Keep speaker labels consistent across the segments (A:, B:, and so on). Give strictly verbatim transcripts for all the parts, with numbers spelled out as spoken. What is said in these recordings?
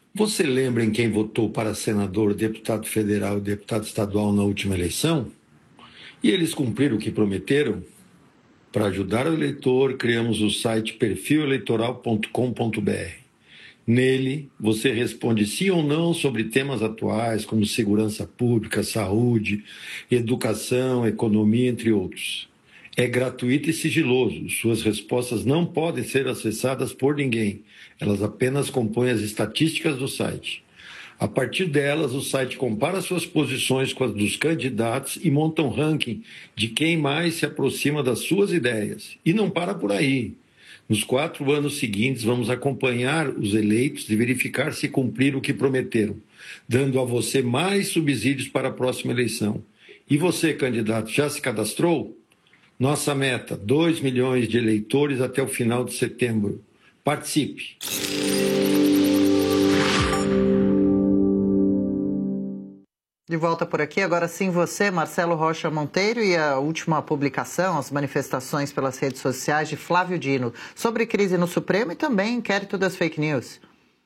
A: Você lembra em quem votou para senador, deputado federal e deputado estadual na última eleição? E eles cumpriram o que prometeram? Para ajudar o eleitor, criamos o site perfil eleitoral ponto com ponto br. Nele, você responde sim ou não sobre temas atuais, como segurança pública, saúde, educação, economia, entre outros. É gratuito e sigiloso. Suas respostas não podem ser acessadas por ninguém. Elas apenas compõem as estatísticas do site. A partir delas, o site compara suas posições com as dos candidatos e monta um ranking de quem mais se aproxima das suas ideias. E não para por aí. Nos quatro anos seguintes, vamos acompanhar os eleitos e verificar se cumpriram o que prometeram, dando a você mais subsídios para a próxima eleição. E você, candidato, já se cadastrou? Nossa meta, dois milhões de eleitores até o final de setembro. Participe!
B: De volta por aqui, agora sim você, Marcelo Rocha Monteiro, e a última publicação, as manifestações pelas redes sociais de Flávio Dino, sobre crise no Supremo e também inquérito das fake news.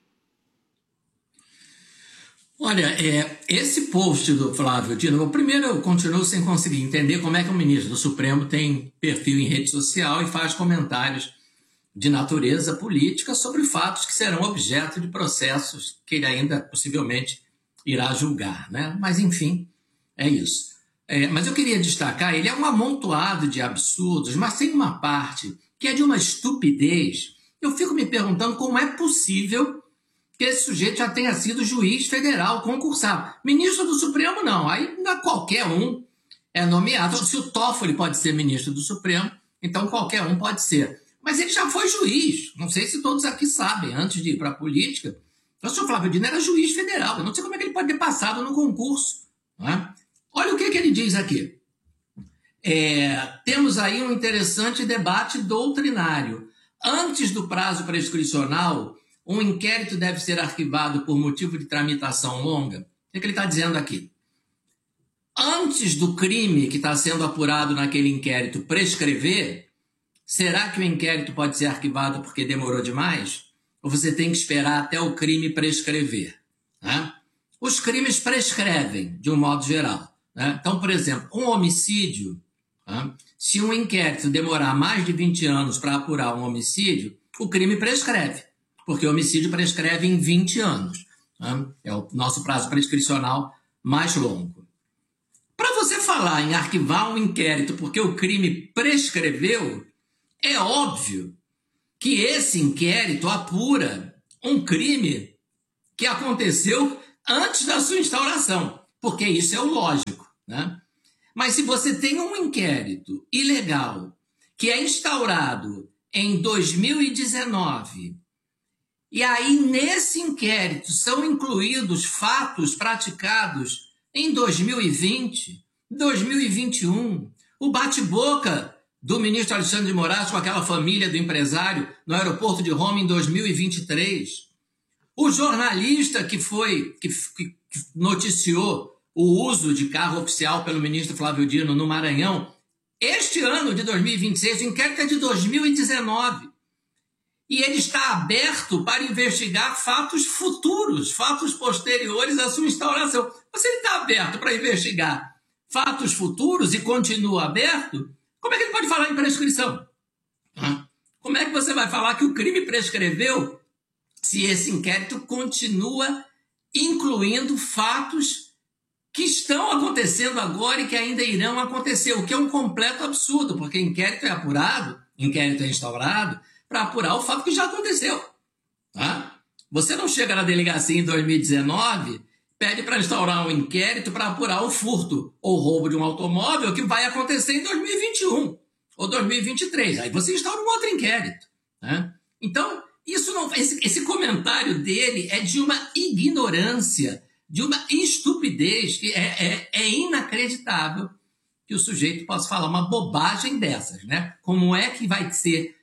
C: Olha, é, esse post do Flávio Dino, primeiro eu continuo sem conseguir entender como é que o ministro do Supremo tem perfil em rede social e faz comentários de natureza política sobre fatos que serão objeto de processos que ele ainda possivelmente irá julgar, né? Mas, enfim, é isso. É, mas eu queria destacar, ele é um amontoado de absurdos, mas tem uma parte que é de uma estupidez. Eu fico me perguntando como é possível que esse sujeito já tenha sido juiz federal concursado. Ministro do Supremo, não. Aí não é qualquer um é nomeado. Se o Toffoli pode ser ministro do Supremo, então qualquer um pode ser. Mas ele já foi juiz. Não sei se todos aqui sabem, antes de ir para a política. O senhor Flávio Dino era juiz federal. Eu não sei como é que ele pode ter passado no concurso. Não é? Olha o que, que ele diz aqui. É, temos aí um interessante debate doutrinário. Antes do prazo prescricional, um inquérito deve ser arquivado por motivo de tramitação longa. O que, que ele está dizendo aqui? Antes do crime que está sendo apurado naquele inquérito prescrever, será que o inquérito pode ser arquivado porque demorou demais? Ou você tem que esperar até o crime prescrever? Né? Os crimes prescrevem, de um modo geral. Né? Então, por exemplo, um homicídio, né? Se um inquérito demorar mais de vinte anos para apurar um homicídio, o crime prescreve, porque o homicídio prescreve em vinte anos. Né? É o nosso prazo prescricional mais longo. Para você falar em arquivar um inquérito porque o crime prescreveu, é óbvio que esse inquérito apura um crime que aconteceu antes da sua instauração, porque isso é o lógico, né? Mas se você tem um inquérito ilegal que é instaurado em dois mil e dezenove, e aí nesse inquérito são incluídos fatos praticados em dois mil e vinte, dois mil e vinte e um, o bate-boca do ministro Alexandre de Moraes com aquela família do empresário no aeroporto de Roma em dois mil e vinte e três, o jornalista que foi que, que noticiou o uso de carro oficial pelo ministro Flávio Dino no Maranhão, este ano de dois mil e vinte e seis, o inquérito é de dois mil e dezenove, e ele está aberto para investigar fatos futuros, fatos posteriores à sua instauração. Se ele está aberto para investigar fatos futuros e continua aberto, como é que ele pode falar em prescrição? Como é que você vai falar que o crime prescreveu se esse inquérito continua incluindo fatos que estão acontecendo agora e que ainda irão acontecer, o que é um completo absurdo, porque inquérito é apurado, inquérito é instaurado para apurar o fato que já aconteceu. Tá? Você não chega na delegacia em dois mil e dezenove, pede para instaurar um inquérito para apurar o furto ou roubo de um automóvel que vai acontecer em dois mil e vinte e um ou dois mil e vinte e três. Aí você instaura um outro inquérito. Né? Então, isso não, esse, esse comentário dele é de uma ignorância, de uma estupidez que é, é, é inacreditável que o sujeito possa falar uma bobagem dessas. Né? Como é que vai ser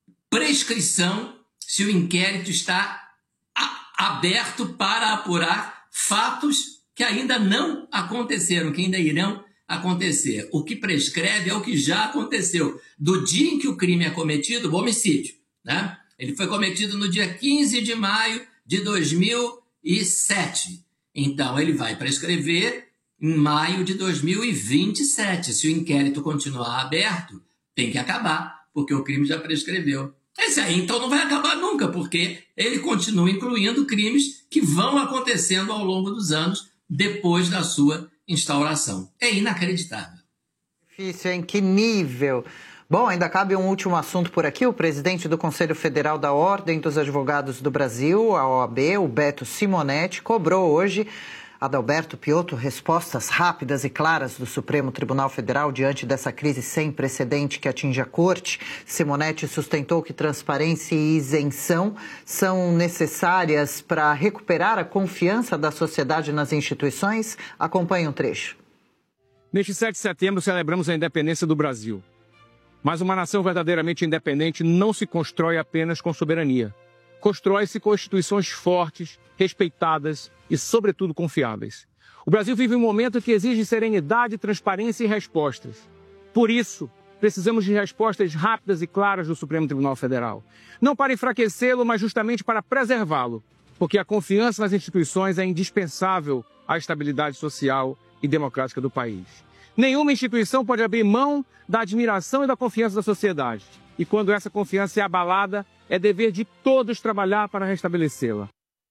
C: prescrição se o inquérito está a, aberto para apurar fatos que ainda não aconteceram, que ainda irão acontecer? O que prescreve é o que já aconteceu. Do dia em que o crime é cometido, o homicídio, né? Ele foi cometido no dia quinze de maio de dois mil e sete. Então, ele vai prescrever em maio de dois mil e vinte e sete. Se o inquérito continuar aberto, tem que acabar, porque o crime já prescreveu. Esse aí, então, não vai acabar nunca, porque ele continua incluindo crimes que vão acontecendo ao longo dos anos depois da sua instauração. É inacreditável.
B: Difícil, hein? Que nível! Bom, ainda cabe um último assunto por aqui. O presidente do Conselho Federal da Ordem dos Advogados do Brasil, a O A B, o Beto Simonetti, cobrou hoje, Adalberto Piotto, respostas rápidas e claras do Supremo Tribunal Federal diante dessa crise sem precedente que atinge a Corte. Simonetti sustentou que transparência e isenção são necessárias para recuperar a confiança da sociedade nas instituições. Acompanhe um trecho.
D: Neste sete de setembro, celebramos a independência do Brasil. Mas uma nação verdadeiramente independente não se constrói apenas com soberania. Constrói-se com instituições fortes, respeitadas e, sobretudo, confiáveis. O Brasil vive um momento que exige serenidade, transparência e respostas. Por isso, precisamos de respostas rápidas e claras do Supremo Tribunal Federal. Não para enfraquecê-lo, mas justamente para preservá-lo. Porque a confiança nas instituições é indispensável à estabilidade social e democrática do país. Nenhuma instituição pode abrir mão da admiração e da confiança da sociedade. E quando essa confiança é abalada, é dever de todos trabalhar para restabelecê-la.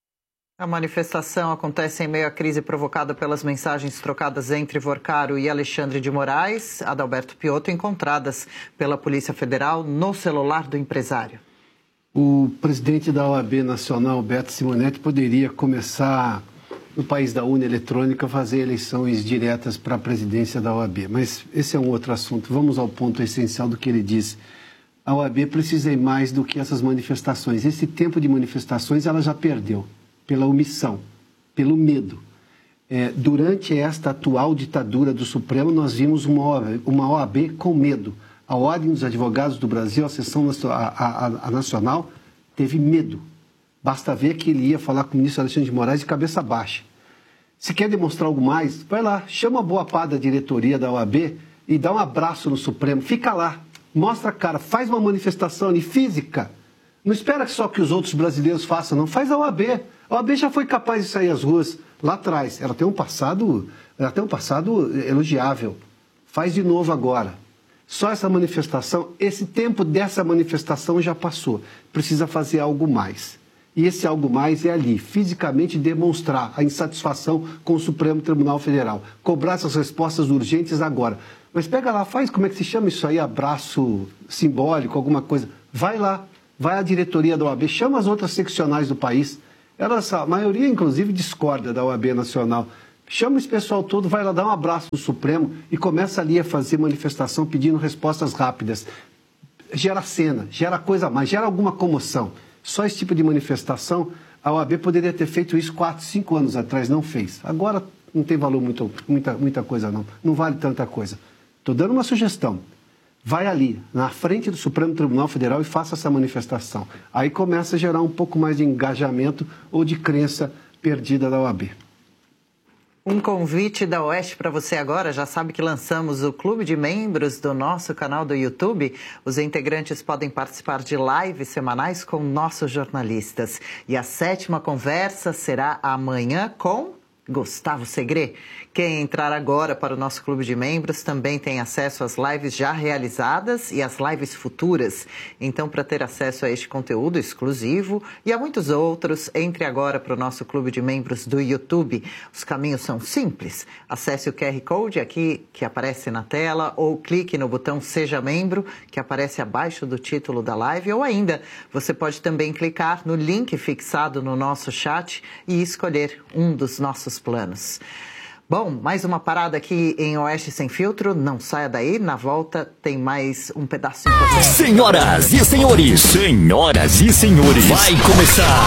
B: A manifestação acontece em meio à crise provocada pelas mensagens trocadas entre Vorcaro e Alexandre de Moraes, Adalberto Piotto, encontradas pela Polícia Federal no celular do empresário.
E: O presidente da O A B Nacional, Beto Simonetti, poderia começar, no país da urna eletrônica, fazer eleições diretas para a presidência da O A B. Mas esse é um outro assunto. Vamos ao ponto essencial do que ele disse. A O A B precisa ir mais do que essas manifestações. Esse tempo de manifestações ela já perdeu, pela omissão, pelo medo. É, durante esta atual ditadura do Supremo, nós vimos uma O A B, uma O A B com medo. A Ordem dos Advogados do Brasil, a seção a, a, a nacional, teve medo. Basta ver que ele ia falar com o ministro Alexandre de Moraes de cabeça baixa. Se quer demonstrar algo mais, vai lá, chama a boa parte da diretoria da O A B e dá um abraço no Supremo. Fica lá, mostra a cara, faz uma manifestação ali física. Não espera só que os outros brasileiros façam, não. Faz a O A B. A O A B já foi capaz de sair às ruas lá atrás. Ela tem um passado, ela tem um passado elogiável. Faz de novo agora. Só essa manifestação, esse tempo dessa manifestação já passou. Precisa fazer algo mais. E esse algo mais é ali, fisicamente demonstrar a insatisfação com o Supremo Tribunal Federal. Cobrar essas respostas urgentes agora. Mas pega lá, faz, como é que se chama isso aí? Abraço simbólico, alguma coisa. Vai lá, vai à diretoria da O A B, chama as outras seccionais do país. Elas, a maioria, inclusive, discorda da O A B Nacional. Chama esse pessoal todo, vai lá dar um abraço no Supremo e começa ali a fazer manifestação pedindo respostas rápidas. Gera cena, gera coisa a mais, gera alguma comoção. Só esse tipo de manifestação, a O A B poderia ter feito isso quatro, cinco anos atrás, não fez. Agora não tem valor muito, muita, muita coisa não, não vale tanta coisa. Estou dando uma sugestão. Vai ali, na frente do Supremo Tribunal Federal e faça essa manifestação. Aí começa a gerar um pouco mais de engajamento ou de crença perdida da O A B.
B: Um convite da Oeste para você agora. Já sabe que lançamos o clube de membros do nosso canal do YouTube. Os integrantes podem participar de lives semanais com nossos jornalistas. E a sétima conversa será amanhã com Gustavo Segré. Quem entrar agora para o nosso clube de membros também tem acesso às lives já realizadas e às lives futuras. Então, para ter acesso a este conteúdo exclusivo e a muitos outros, entre agora para o nosso clube de membros do YouTube. Os caminhos são simples. Acesse o Q R Code aqui que aparece na tela ou clique no botão Seja Membro, que aparece abaixo do título da live, ou ainda, você pode também clicar no link fixado no nosso chat e escolher um dos nossos planos. Bom, mais uma parada aqui em Oeste Sem Filtro. Não saia daí, na volta tem mais um pedaço importante.
F: Senhoras e senhores, senhoras e senhores, vai começar!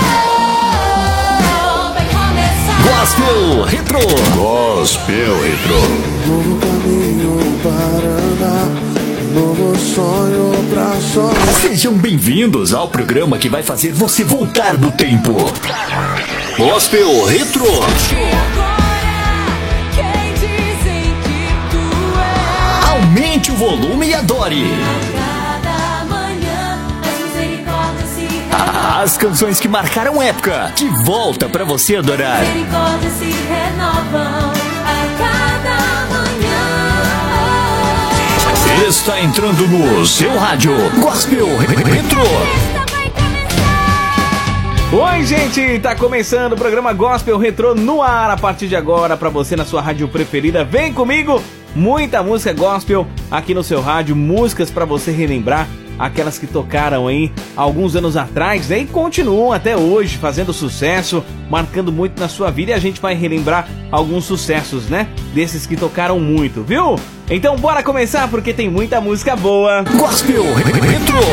G: Vai começar!
F: Gospel Retro!
G: Gospel Retro!
H: Novo caminho para andar, novo sonho pra sonhar.
F: Sejam bem-vindos ao programa que vai fazer você voltar no tempo. Gospel Retro! Aumente o volume e adore.
G: A cada manhã as misericórdias se
F: As canções que marcaram época, de volta pra você adorar.
I: Misericórdia se renovam a cada manhã.
F: Está entrando no seu rádio Gospel Retro.
J: Oi, gente, tá começando o programa Gospel Retro no ar a partir de agora pra você na sua rádio preferida. Vem comigo, muita música gospel aqui no seu rádio, músicas pra você relembrar aquelas que tocaram aí alguns anos atrás, né? E continuam até hoje fazendo sucesso, marcando muito na sua vida, e a gente vai relembrar alguns sucessos, né? Desses que tocaram muito, viu? Então bora começar porque tem muita música boa.
F: Gospel Retro.